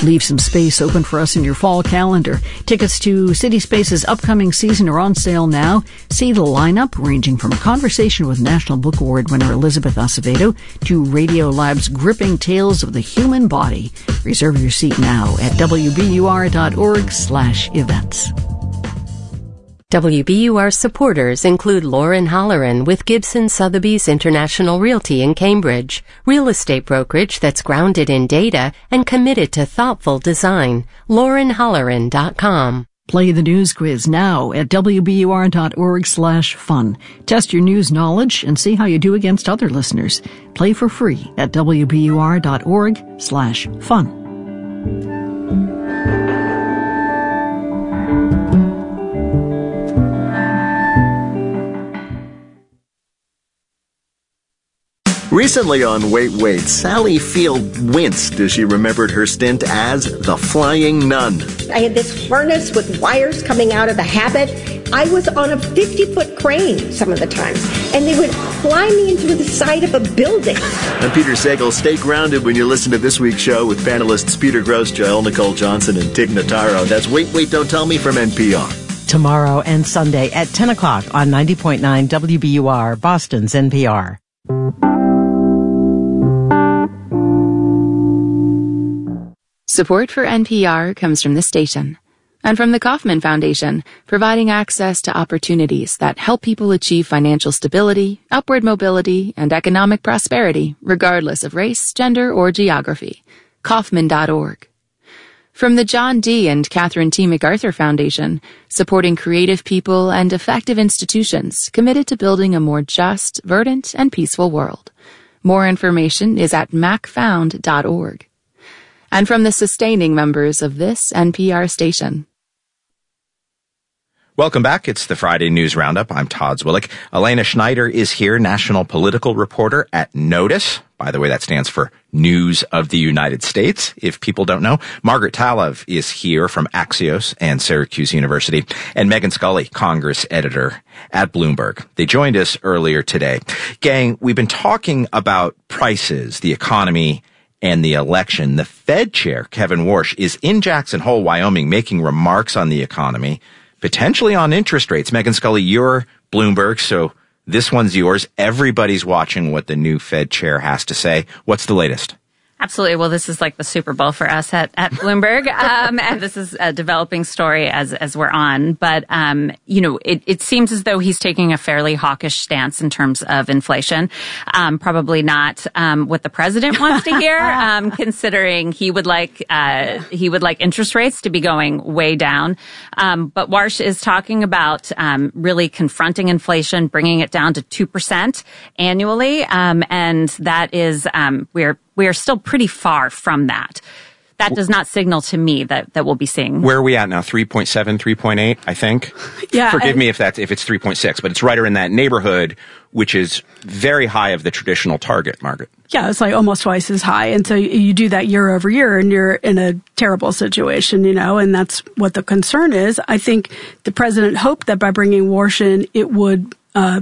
Leave some space open for us in your fall calendar. Tickets to City Space's upcoming season are on sale now. See the lineup ranging from a conversation with National Book Award winner Elizabeth Acevedo to Radiolab's gripping tales of the human body. Reserve your seat now at wbur.org/events. WBUR supporters include Lauren Holleran with Gibson Sotheby's International Realty in Cambridge, real estate brokerage that's grounded in data and committed to thoughtful design. LaurenHolleran.com. Play the news quiz now at wbur.org/fun. Test your news knowledge and see how you do against other listeners. Play for free at wbur.org/fun. Recently on Wait, Wait, Sally Field winced as she remembered her stint as the Flying Nun. I had this harness with wires coming out of the habit. I was on a 50-foot crane some of the times, and they would fly me into the side of a building. I'm Peter Sagal. Stay grounded when you listen to this week's show with panelists Peter Grosz, Jael Nicole Johnson, and Tig Notaro. That's Wait, Wait, Don't Tell Me from NPR. Tomorrow and Sunday at 10 o'clock on 90.9 WBUR, Boston's NPR. Support for NPR comes from this station and from the Kauffman Foundation, providing access to opportunities that help people achieve financial stability, upward mobility, and economic prosperity, regardless of race, gender, or geography. Kauffman.org. From the John D. and Catherine T. MacArthur Foundation, supporting creative people and effective institutions committed to building a more just, verdant, and peaceful world. More information is at macfound.org. And from the sustaining members of this NPR station. Welcome back. It's the Friday News Roundup. I'm Todd Zwillich. Elena Schneider is here, national political reporter at Notice. By the way, that stands for News of the United States, if people don't know. Margaret Talev is here from Axios and Syracuse University. And Megan Scully, Congress editor at Bloomberg. They joined us earlier today. Gang, we've been talking about prices, the economy, and the election. The Fed chair, Kevin Warsh, is in Jackson Hole, Wyoming, making remarks on the economy, potentially on interest rates. Megan Scully, you're Bloomberg, so this one's yours. Everybody's watching what the new Fed chair has to say. What's the latest? Absolutely. Well, this is like the Super Bowl for us at Bloomberg. And this is a developing story as we're on. But, it seems as though he's taking a fairly hawkish stance in terms of inflation. Probably not, what the president wants to hear, considering he would like interest rates to be going way down. But Warsh is talking about, really confronting inflation, bringing it down to 2% annually. And that is, we are still pretty far from that. That does not signal to me that we'll be seeing. Where are we at now? 3.7, 3.8, I think? Yeah. Forgive me if it's 3.6, but it's right in that neighborhood, which is very high of the traditional target, Margaret. Yeah, it's like almost twice as high. And so you do that year over year and you're in a terrible situation, and that's what the concern is. I think the president hoped that by bringing Warsh in, it would,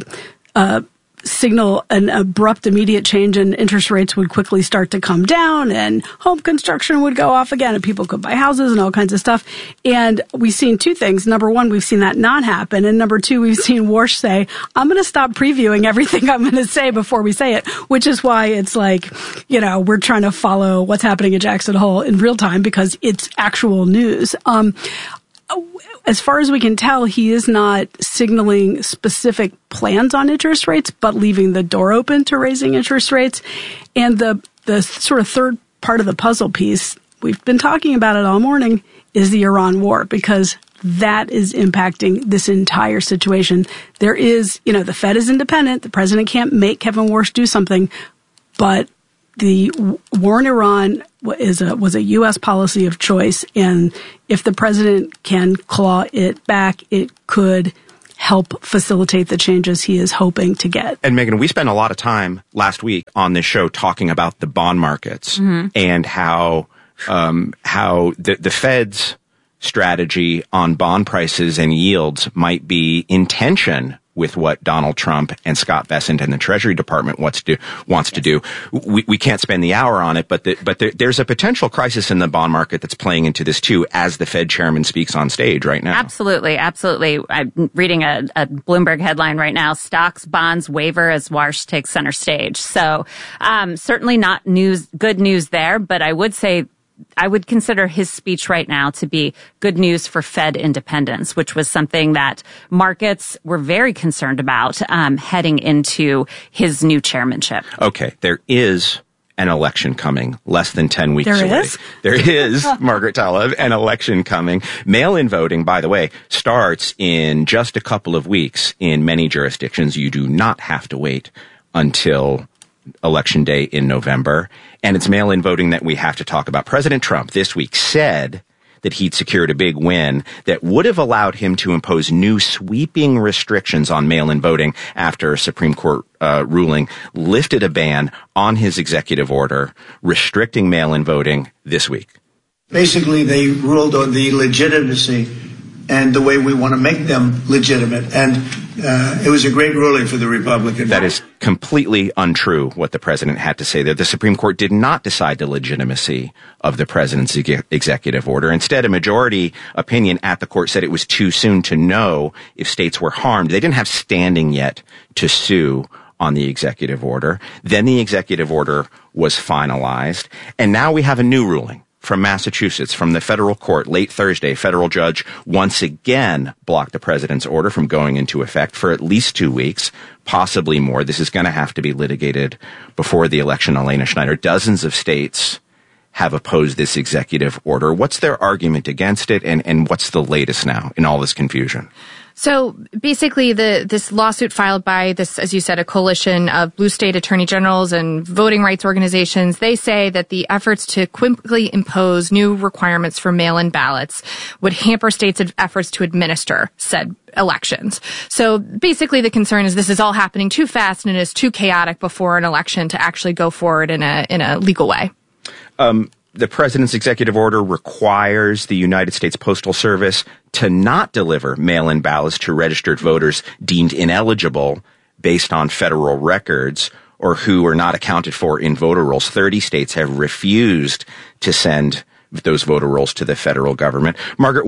signal an abrupt, immediate change and interest rates would quickly start to come down and home construction would go off again and people could buy houses and all kinds of stuff. And we've seen two things. Number one, we've seen that not happen. And number two, we've seen Warsh say, I'm going to stop previewing everything I'm going to say before we say it, which is why it's like, we're trying to follow what's happening at Jackson Hole in real time because it's actual news. As far as we can tell, he is not signaling specific plans on interest rates, but leaving the door open to raising interest rates. And the sort of third part of the puzzle piece, we've been talking about it all morning, is the Iran war, because that is impacting this entire situation. There is, the Fed is independent. The president can't make Kevin Warsh do something, but the war in Iran was a U.S. policy of choice, and if the president can claw it back, it could help facilitate the changes he is hoping to get. And Megan, we spent a lot of time last week on this show talking about the bond markets and how the Fed's strategy on bond prices and yields might be in tension with what Donald Trump and Scott Bessent and the Treasury Department wants to do. We can't spend the hour on it, but there's a potential crisis in the bond market that's playing into this too, as the Fed chairman speaks on stage right now. Absolutely. I'm reading a Bloomberg headline right now: stocks, bonds waver as Warsh takes center stage. So certainly not good news there, but I would say I would consider his speech right now to be good news for Fed independence, which was something that markets were very concerned about heading into his new chairmanship. Okay, there is an election coming less than 10 weeks away. There is, Margaret Talev, an election coming. Mail-in voting, by the way, starts in just a couple of weeks in many jurisdictions. You do not have to wait until Election Day in November. And it's mail-in voting that we have to talk about. President Trump this week said that he'd secured a big win that would have allowed him to impose new sweeping restrictions on mail-in voting after a Supreme Court ruling lifted a ban on his executive order restricting mail-in voting this week. Basically, they ruled on the legitimacy and the way we want to make them legitimate. And it was a great ruling for the Republicans. That is completely untrue, what the president had to say there. The Supreme Court did not decide the legitimacy of the president's executive order. Instead, a majority opinion at the court said it was too soon to know if states were harmed. They didn't have standing yet to sue on the executive order. Then the executive order was finalized. And now we have a new ruling from Massachusetts, from the federal court. Late Thursday, federal judge once again blocked the president's order from going into effect for at least 2 weeks, possibly more. This is going to have to be litigated before the election. Elena Schneider, dozens of states have opposed this executive order. What's their argument against it, and what's the latest now in all this confusion? So basically, this lawsuit filed by this, as you said, a coalition of blue state attorney generals and voting rights organizations, they say that the efforts to quickly impose new requirements for mail-in ballots would hamper states' efforts to administer said elections. So basically, the concern is this is all happening too fast and it is too chaotic before an election to actually go forward in a legal way. The president's executive order requires the United States Postal Service to not deliver mail-in ballots to registered voters deemed ineligible based on federal records or who are not accounted for in voter rolls. 30 states have refused to send those voter rolls to the federal government. Margaret,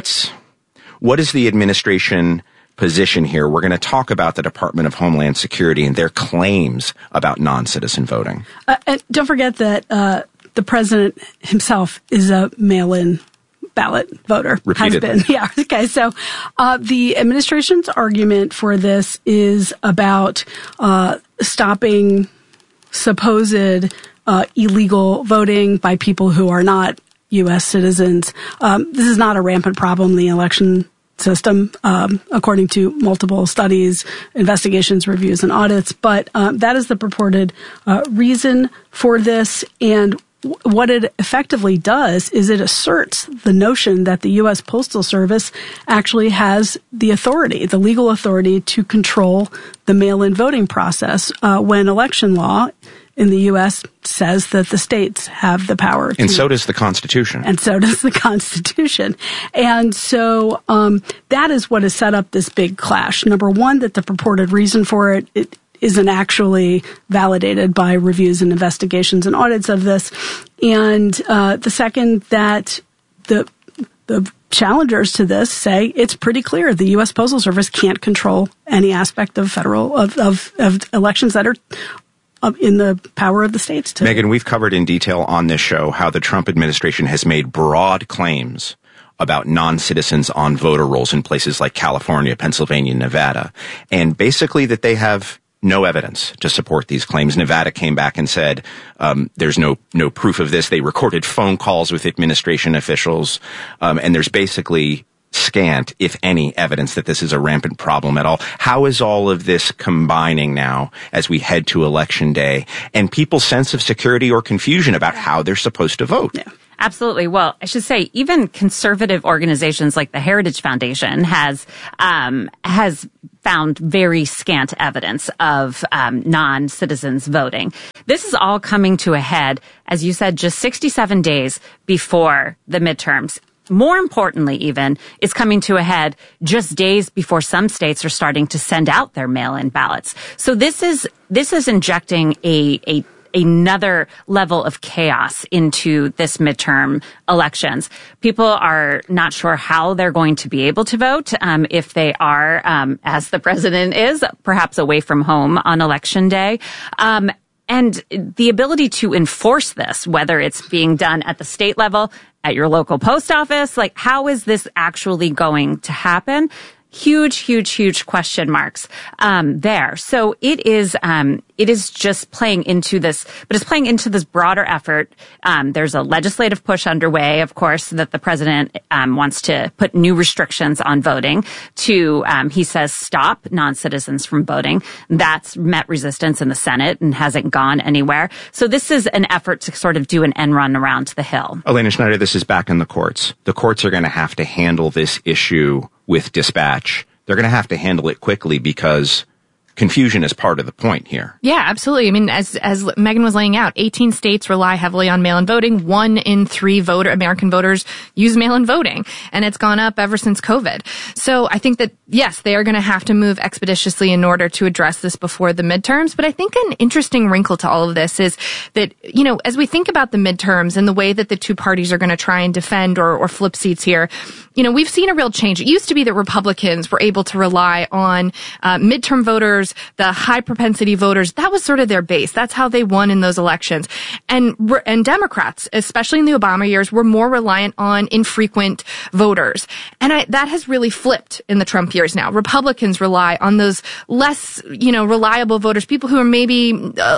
what is the administration position here? We're going to talk about the Department of Homeland Security and their claims about non-citizen voting. And don't forget that the president himself is a mail-in ballot voter. Repeatedly. Has been. Yeah. Okay. So the administration's argument for this is about stopping supposed illegal voting by people who are not U.S. citizens. This is not a rampant problem in the election system, according to multiple studies, investigations, reviews, and audits. But that is the purported reason for this. And what it effectively does is it asserts the notion that the U.S. Postal Service actually has the authority, the legal authority to control the mail-in voting process when election law in the U.S. says that the states have the power to. And so does the Constitution. And so does the Constitution. And so that is what has set up this big clash. Number one, that the purported reason for it isn't actually validated by reviews and investigations and audits of this. And the second, that the challengers to this say it's pretty clear the U.S. Postal Service can't control any aspect of federal of elections that are in the power of the states to. Megan, we've covered in detail on this show how the Trump administration has made broad claims about non-citizens on voter rolls in places like California, Pennsylvania, Nevada, and basically that they have no evidence to support these claims. Nevada came back and said there's no proof of this. They recorded phone calls with administration officials, and there's basically scant, if any, evidence that this is a rampant problem at all. How is all of this combining now as we head to Election Day and people's sense of security or confusion about how they're supposed to vote? Yeah. Absolutely. Well, I should say even conservative organizations like the Heritage Foundation has found very scant evidence of non-citizens voting. This is all coming to a head, as you said, just 67 days before the midterms. more importantly even, is coming to a head just days before some states are starting to send out their mail-in ballots. So this is injecting another level of chaos into this midterm elections. People are not sure how they're going to be able to vote if they are, as the president is, perhaps away from home on election day. And the ability to enforce this, whether it's being done at the state level, at your local post office, like how is this actually going to happen? Huge question marks there. So it is just playing into this, but it's playing into this broader effort. There's a legislative push underway, of course, that the president wants to put new restrictions on voting to, he says, stop non-citizens from voting. That's met resistance in the Senate and hasn't gone anywhere. So this is an effort to sort of do an end run around the Hill. Elena Schneider, this is back in the courts. The courts are going to have to handle this issue with dispatch. They're going to have to handle it quickly because confusion is part of the point here. Yeah, absolutely. I mean, as Megan was laying out, 18 states rely heavily on mail-in voting. 1 in 3 American voters use mail-in voting, and it's gone up ever since COVID. So I think that, yes, they are going to have to move expeditiously in order to address this before the midterms. But I think an interesting wrinkle to all of this is that, you know, as we think about the midterms and the way that the two parties are going to try and defend or flip seats here, you know, we've seen a real change. It used to be that Republicans were able to rely on midterm voters, the high propensity voters. That was sort of their base. That's how they won in those elections. And Democrats, especially in the Obama years, were more reliant on infrequent voters. And that has really flipped in the Trump years now. Republicans rely on those less, you know, reliable voters, people who are maybe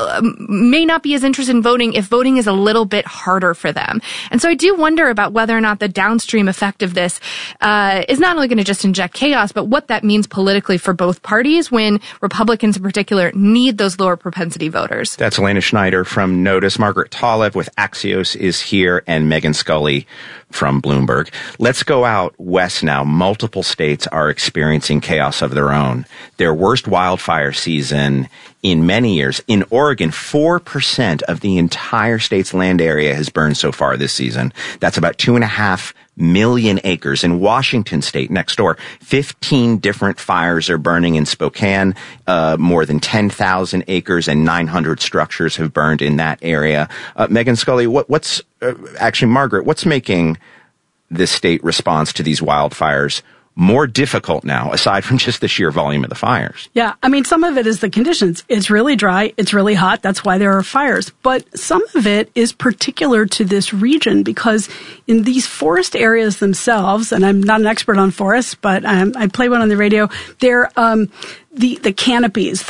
may not be as interested in voting if voting is a little bit harder for them. And so I do wonder about whether or not the downstream effect of this is not only going to just inject chaos, but what that means politically for both parties when Republicans in particular need those lower propensity voters. That's Elena Schneider from Notice. Margaret Talev with Axios is here, and Megan Scully from Bloomberg. Let's go out west now. Multiple states are experiencing chaos of their own. Their worst wildfire season in many years. In Oregon, 4% of the entire state's land area has burned so far this season. That's about 2.5 million acres. In Washington state, next door, 15 different fires are burning in Spokane. More than 10,000 acres and 900 structures have burned in that area. Megan Scully, Margaret, what's making this state response to these wildfires more difficult now, aside from just the sheer volume of the fires? Yeah, I mean, some of it is the conditions. It's really dry. It's really hot. That's why there are fires. But some of it is particular to this region because in these forest areas themselves, and I'm not an expert on forests, but I play one on the radio, they're the canopies,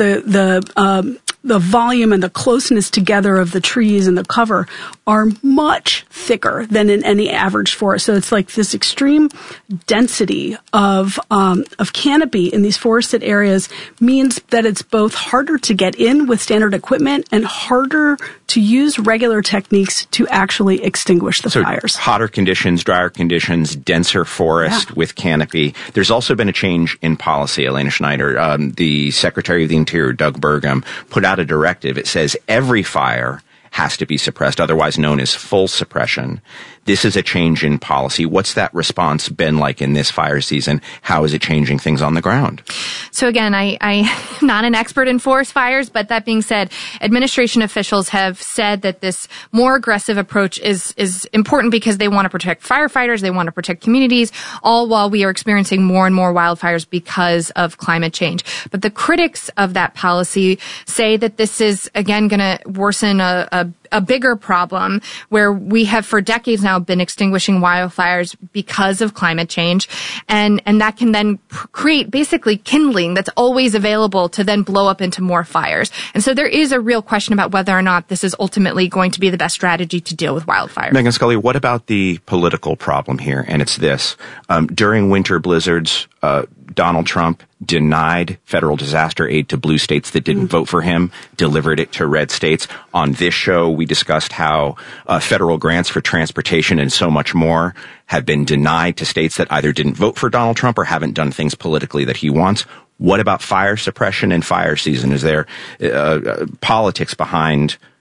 the volume and the closeness together of the trees and the cover are much thicker than in any average forest. So it's like this extreme density of canopy in these forested areas means that it's both harder to get in with standard equipment and harder to use regular techniques to actually extinguish the fires. Hotter conditions, drier conditions, denser forest with canopy. There's also been a change in policy, Elena Schneider. The Secretary of the Interior, Doug Burgum, put out a directive. It says every fire has to be suppressed, otherwise known as full suppression. This is a change in policy. What's that response been like in this fire season? How is it changing things on the ground? So again, I'm not an expert in forest fires, but that being said, administration officials have said that this more aggressive approach is important because they want to protect firefighters, they want to protect communities, all while we are experiencing more and more wildfires because of climate change. But the critics of that policy say that this is, again, going to worsen a bigger problem where we have for decades now been extinguishing wildfires because of climate change. And that can then create basically kindling that's always available to then blow up into more fires. And so there is a real question about whether or not this is ultimately going to be the best strategy to deal with wildfires. Megan Scully, what about the political problem here? And it's this. During winter blizzards, Donald Trump denied federal disaster aid to blue states that didn't vote for him, delivered it to red states. On this show, we discussed how federal grants for transportation and so much more have been denied to states that either didn't vote for Donald Trump or haven't done things politically that he wants. What about fire suppression and fire season? Is there politics behind